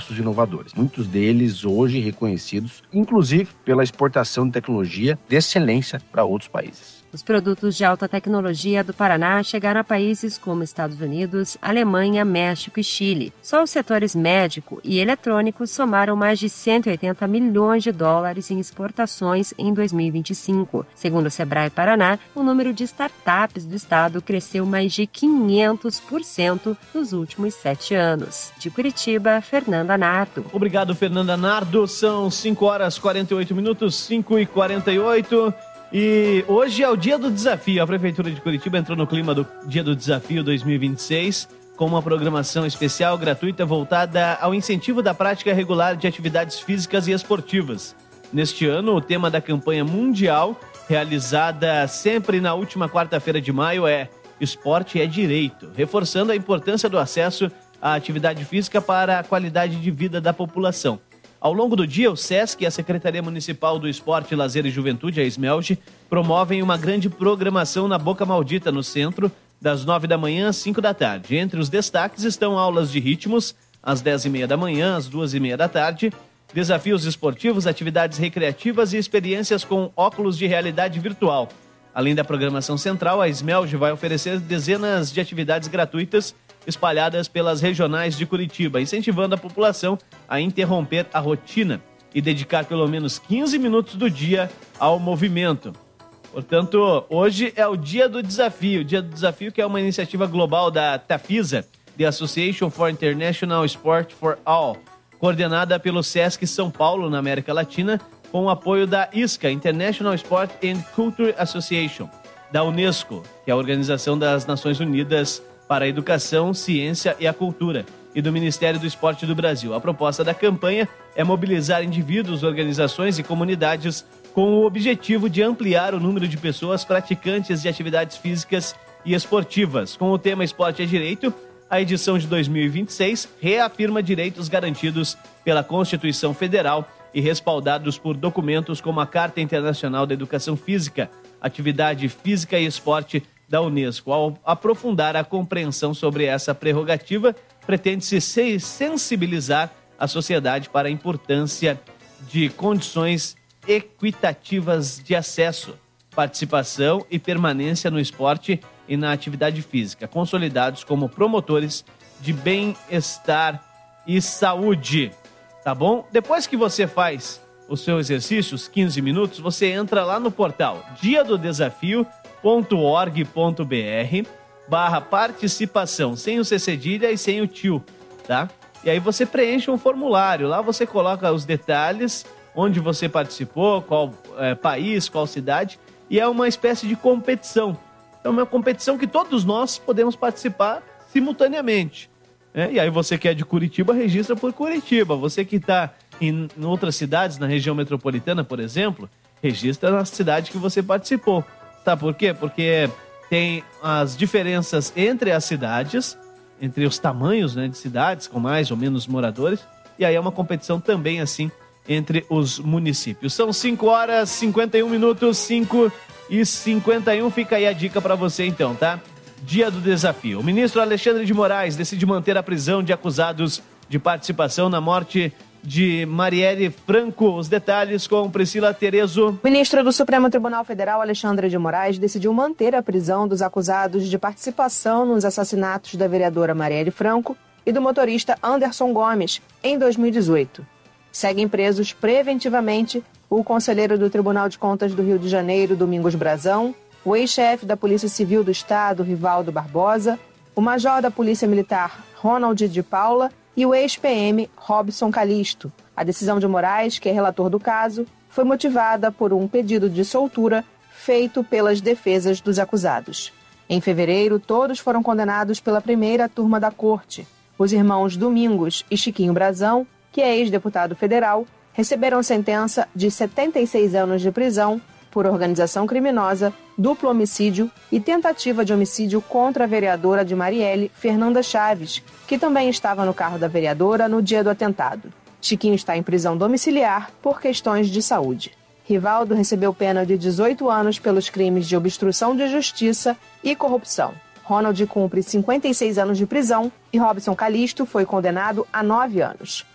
complexos inovadores. Muitos deles hoje reconhecidos, inclusive pela exportação de tecnologia de excelência para outros países. Os produtos de alta tecnologia do Paraná chegaram a países como Estados Unidos, Alemanha, México e Chile. Só os setores médico e eletrônico somaram mais de 180 milhões de dólares em exportações em 2025. Segundo o Sebrae Paraná, o número de startups do estado cresceu mais de 500% nos últimos 7 anos. De Curitiba, Fernanda Nardo. Obrigado, Fernanda Nardo. São 5h48, 5h48. E hoje é o Dia do Desafio. A Prefeitura de Curitiba entrou no clima do Dia do Desafio 2026 com uma programação especial gratuita voltada ao incentivo da prática regular de atividades físicas e esportivas. Neste ano, o tema da campanha mundial, realizada sempre na última quarta-feira de maio, é Esporte é Direito, reforçando a importância do acesso à atividade física para a qualidade de vida da população. Ao longo do dia, o SESC e a Secretaria Municipal do Esporte, Lazer e Juventude, a SMELG, promovem uma grande programação na Boca Maldita, no centro, das 9 da manhã às 5 da tarde. Entre os destaques estão aulas de ritmos, às 10h30 da manhã, às 2h30 da tarde, desafios esportivos, atividades recreativas e experiências com óculos de realidade virtual. Além da programação central, a SMELG vai oferecer dezenas de atividades gratuitas espalhadas pelas regionais de Curitiba, incentivando a população a interromper a rotina e dedicar pelo menos 15 minutos do dia ao movimento. Portanto, hoje é o Dia do Desafio. O Dia do Desafio, que é uma iniciativa global da TAFISA, The Association for International Sport for All, coordenada pelo SESC São Paulo, na América Latina, com o apoio da ISCA, International Sport and Culture Association, da UNESCO, que é a Organização das Nações Unidas para a Educação, Ciência e a Cultura, e do Ministério do Esporte do Brasil. A proposta da campanha é mobilizar indivíduos, organizações e comunidades com o objetivo de ampliar o número de pessoas praticantes de atividades físicas e esportivas. Com o tema Esporte é Direito, a edição de 2026 reafirma direitos garantidos pela Constituição Federal e respaldados por documentos como a Carta Internacional da Educação Física, Atividade Física e Esporte da UNESCO. Ao aprofundar a compreensão sobre essa prerrogativa, pretende-se sensibilizar a sociedade para a importância de condições equitativas de acesso, participação e permanência no esporte e na atividade física, consolidados como promotores de bem-estar e saúde. Tá bom? Depois que você faz o seu exercício, os 15 minutos, você entra lá no portal diadodesafio.org.br/participação, sem o C cedilha e sem o tio, tá? E aí você preenche um formulário, lá você coloca os detalhes, onde você participou, qual país, qual cidade, e é uma espécie de competição. É uma competição que todos nós podemos participar simultaneamente. E aí você que é de Curitiba, registra por Curitiba. Você que está em outras cidades, na região metropolitana, por exemplo, registra na cidade que você participou. Sabe por quê? Porque tem as diferenças entre as cidades, entre os tamanhos, né, de cidades com mais ou menos moradores, e aí é uma competição também assim entre os municípios. São 5h51, 5h51, fica aí a dica para você então, tá? Dia do Desafio. O ministro Alexandre de Moraes decide manter a prisão de acusados de participação na morte de Marielle Franco. Os detalhes com Priscila Terezo. O ministro do Supremo Tribunal Federal, Alexandre de Moraes, decidiu manter a prisão dos acusados de participação nos assassinatos da vereadora Marielle Franco e do motorista Anderson Gomes em 2018. Seguem presos preventivamente o conselheiro do Tribunal de Contas do Rio de Janeiro, Domingos Brazão, o ex-chefe da Polícia Civil do Estado, Rivaldo Barbosa, o major da Polícia Militar, Ronald de Paula, e o ex-PM, Robson Calisto. A decisão de Moraes, que é relator do caso, foi motivada por um pedido de soltura feito pelas defesas dos acusados. Em fevereiro, todos foram condenados pela primeira turma da corte. Os irmãos Domingos e Chiquinho Brazão, que é ex-deputado federal, receberam sentença de 76 anos de prisão por organização criminosa, duplo homicídio e tentativa de homicídio contra a vereadora de Marielle, Fernanda Chaves, que também estava no carro da vereadora no dia do atentado. Chiquinho está em prisão domiciliar por questões de saúde. Rivaldo recebeu pena de 18 anos pelos crimes de obstrução de justiça e corrupção. Ronald cumpre 56 anos de prisão e Robson Calisto foi condenado a 9 anos.